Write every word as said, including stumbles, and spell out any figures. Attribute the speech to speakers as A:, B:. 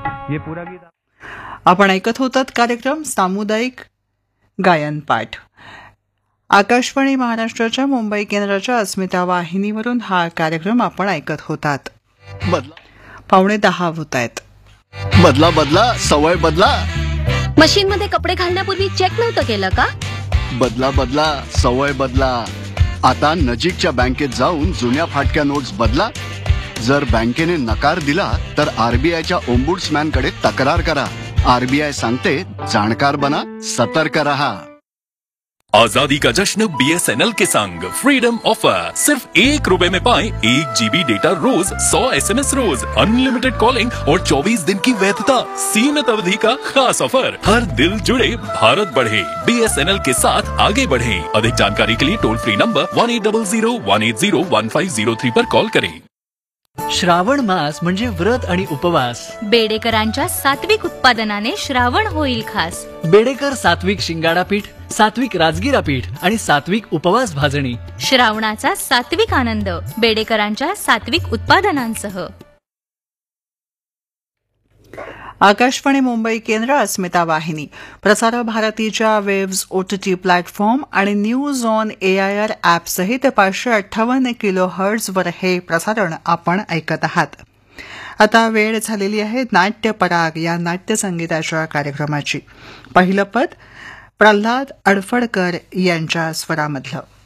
A: ये पूरा गीत
B: आपण ऐकत होतात कार्यक्रम सामुदायिक गायन पाठ. आकाशवाणी महाराष्ट्राच्या मुंबई केंद्राच्या अस्मिता वाहिनीवरून हा कार्यक्रम आपण ऐकत होतात.
C: बदला
B: पावणे दहा होत आहेत.
C: बदला बदला सवय बदला.
D: मशीन मध्ये कपडे घालण्यापूर्वी चेक नव्हतं केलं का?
C: बदला बदला सवय बदला. आता नजीकच्या बँकेत जाऊन जुन्या फाटक्या नोट्स बदला. जर बँकेने नकार दिला तर आरबीआयच्या ओम्बुड्समॅन कडे तक्रार करा. आरबीआय सांगते जाणकार बना, सतर्क रहा.
E: आजादी का जश्न बीएसएनएल के संग फ्रीडम ऑफर. सिर्फ एक रुपए में पाएं एक जीबी डेटा रोज, सौ एसएमएस रोज, अनलिमिटेड कॉलिंग और चौबीस दिन की वैधता. सीमित अवधि का खास ऑफर. हर दिल जुड़े, भारत बढ़े. बीएसएनएल के साथ आगे बढ़े. अधिक जानकारी के लिए toll free number one eight double Ziro one eight Ziro one five Ziro three पर कॉल करें.
F: श्रावण मास म्हणजे व्रत आणि उपवास.
D: बेडेकरांच्या सात्विक उत्पादनाने श्रावण होईल खास.
F: बेडेकर सात्विक शिंगाडा पीठ, सात्विक राजगिरा पीठ आणि सात्विक उपवास भाजणी.
D: श्रावणाचा सात्विक आनंद बेडेकरांच्या सात्विक उत्पादनांसह.
B: आकाशवाणी मुंबई केंद्र अस्मिता वाहिनी, प्रसार भारतीच्या वेव्स ओटीटी प्लॅटफॉर्म आणि न्यूज ऑन एआयआर ॲप सहित पाचशे अठ्ठावन्न किलो हर्ट्झवर हे प्रसारण आपण ऐकत आहात. आता वेळ झालेली आहे नाट्य पराग या नाट्यसंगीताच्या कार्यक्रमाची. पहिलं पद प्रल्हाद अडफडकर यांच्या स्वरामधलं.